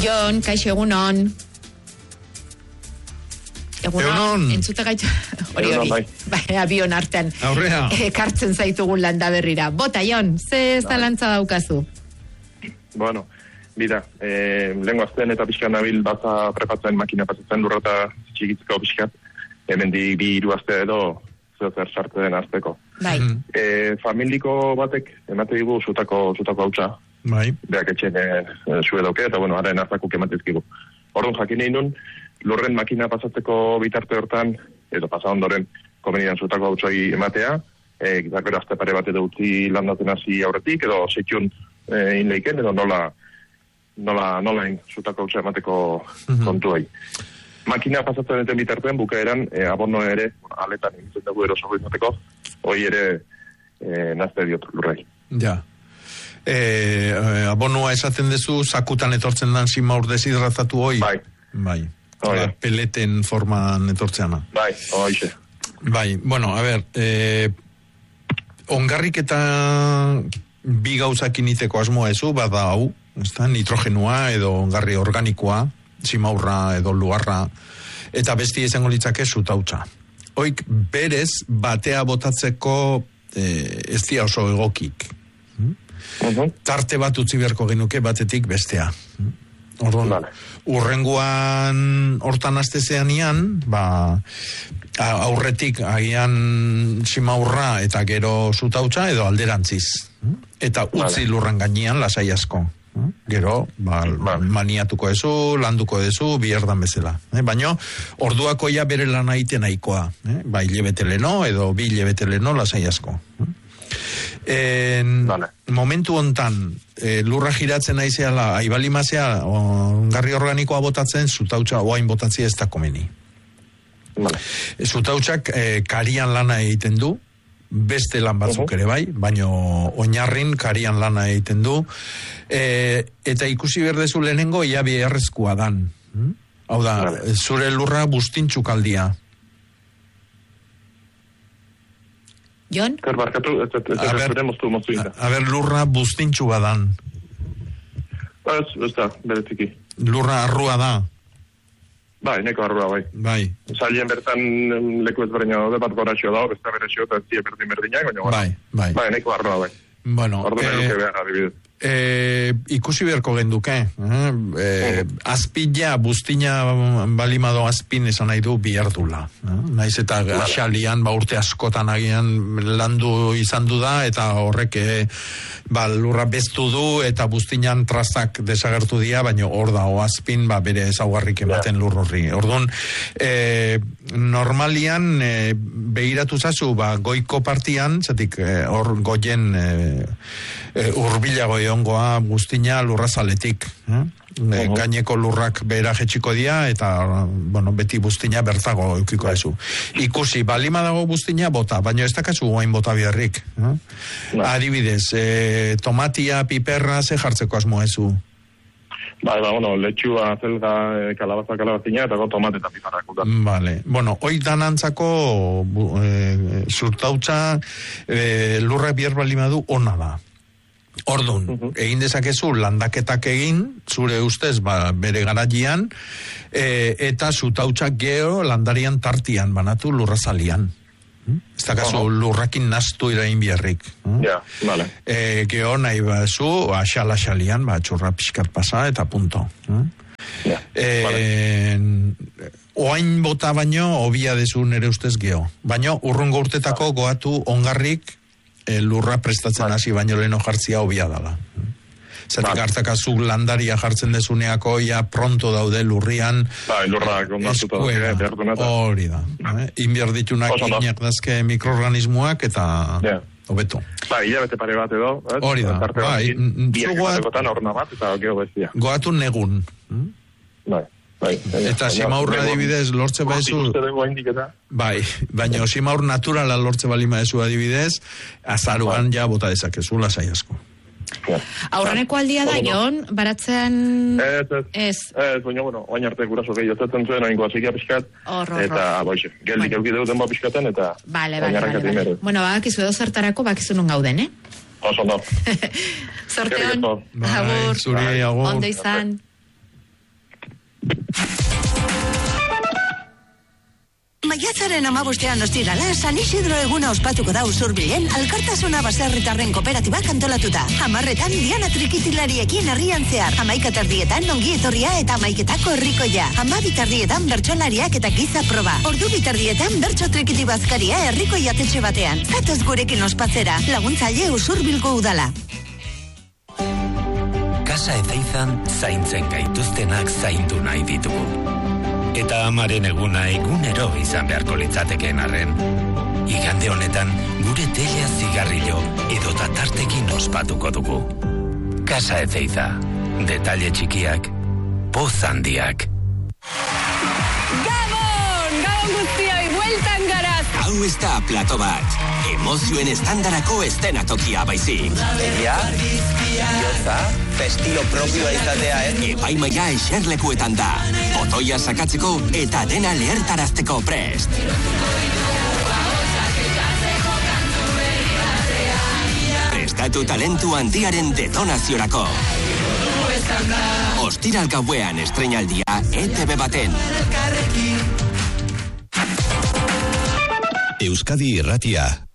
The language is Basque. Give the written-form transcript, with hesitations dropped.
Jon, kaixo egunon. Egunon. Entzute gaitu. Hori. Bai, abion artean. Aurrea. Kartzen zaitugun landa berrira. Bota, Jon, ze zalantza daukazu? Bueno, bida, lehenko azten eta pixkan nabil baza prepatzen makina pasatzen lurrota txikitzeko pixkat. Hemen di 2 aste edo zer sartu den azteko. Bai. Familiko batek emate digu zutako hautsa. Bai. Beak etxen zuedoke eta bueno, haren azakuk ematezkigu. Orduan jakin egin nun, lurren makina pasatzeko bitarte hortan, edo pasa ondoren, komenidan zutako hautsoi ematea, gero azte pare bat edo utzi landatzen hasi aurretik, edo sekion inleiken, edo nola zutako hautsa emateko kontuai. Makina pasatzen duten bitartean, bukaeran, abono ere, aletan egiten dugu erosogo izateko, hoi ere nazte diot lurrei. Ja. Abonua esaten dezu, sakutan etortzen dan simaur deshidratatu hoi? Bai. Peleten forman etortzeana. Bai, hoize. Bai, bueno, a ver, ongarrik eta bi gauzakin iteko asmoa ezu, bada hau, nitrogenua edo ongarri organikoa, simaurra edo luarra, eta besti izango litzake zutautza. Oik berez batea botatzeko ez dia oso egokik. Tarte bat utzi beharko genuke batetik bestea. Orduan, urrengoan hortan astezean ian, aurretik agian simaurra eta gero zutautza edo alderantziz. Eta utzi lurran gainean lasai asko. Gero, maniatuko ezu, landuko ezu, bierdan bezala. Baina, orduako ja bere lan aite nahikoa. Bai, hilebete leno edo 2 hilebete leno lasai asko. Momentu hontan lurra giratzen aizeala, aibalimazea ongarri organikoa botatzen, zutautza oain botatzea ez da komeni. Zutautzak karian lana egiten du, beste lan batzuk ere bai, baino oinarrin karian lana egiten du, eta ikusi berdezu lehenengo ia beharrezkoa dan. Hau da, zure lurra bustintxukaldia. Jon? A ber, lurra bustintxu badan. Ez da, beretiki. Lurra arrua da. Bai, neko arrua, bai. Zalien bertan leku ezberdina daude, bat goraxio dago, besta berexio eta zie berdinak, baina bai, neko arrua, bai. Bueno, ikusi beharko genduke. Azpila, bustina balimado azpin esan nahi du bihardula. Naiz eta xalian, urte askotan agian landu izan du da, eta horrek lurra beztu du, eta bustinan trazak desagertu dira, baina hor da, azpin bere ezaugarrik ematen lur horri. Orduan, normalian, behiratu zazu, goiko partian, zatik hor goien urbilago egongoa guztina lurrazaletik. Gaineko lurrak behera jetxiko dia, eta beti buztina bertago eukiko ezu. Ikusi, balima dago buztina bota, baina ez dakazu guain bota biharrik. Adibidez, tomatia, piperra, ze jartzeko asmo ezu? Letxua, zelga, kalabazina, eta tomate eta piparrak. Vale. Hoi danantzako zurtautza lurrak bihar balima du ona da. Orduan, egin dezakezu landaketak egin, zure ustez bere garaian, eta zutautxak gero landarian tartian banatu lurrazalian. Ez dakazu lurrakin nastu irain biharrik. Gero nahi bazu, axalian, txurra pixkat pasa, eta punto. Oain bota baino, obia dezu nere ustez gero. Baino, urrungo urtetako goatu ongarrik, lurra prestatzen hasi baino leheno jartzia obia dala. Zatik hartakazu landaria jartzen dezuneako ja pronto daude lurrian eskuera. Hori da. Inbierditunak inak dazke mikroorganismoak eta hobeto. Hilabete pare bat edo. Hori da. Goatu negun. Eta simaurra adibidez lortze baizu baina simaur naturala lortze balima ezu adibidez azaruan ja bota dezakezu lasai asko. Aurreneko aldia da, Jon, baratzean... Ez, baina, oain arte guraso gehi ozatzen zuen, oingoa zikia pixkat, eta, geldik eukideu denboa pixkaten, eta... Bale. Bueno, bakizu edo zertarako, bakizu nun gauden, Oso, no. Zorteon, agur, ondo izan. Maiatzaren 15 ostirala, San Isidro eguna ospatuko da Usurbilen, Alkartasuna baserritarren kooperatibak antolatuta. 10:00 Diana trikitilariekin herrian zehar. 11:00 ongi etorria eta 11:00 herrikoia. 12:00 bertsolariak eta giza proba. 2:00 bertso trikiti bazkaria herriko jatetxe batean. Zatoz gurekin ospatzera. Laguntzaile Usurbilgo udala. Casa Ezeizan zaintzen gaituztenak zaindu nahi ditugu. Eta amaren eguna egunero izan beharko litzatekeen arren. Igande honetan, gure telea zigarrillo edota tartekin ospatuko dugu. Casa Ezeiza. Detalle txikiak, poz handiak. Gabon guztioi, bueltan garaz. Hau ez da plato bat. Emozioen estandarako estenatokia baizik. Egia, jotza, estilo propioa izatea, Epaimaia eserlekuetan da. Botoia sakatzeko eta dena lehertarazteko prest. Prestatu talentu handiaren detonaziorako. Ostiral gauean estreinaldia ETV baten. Euskadi Irratia.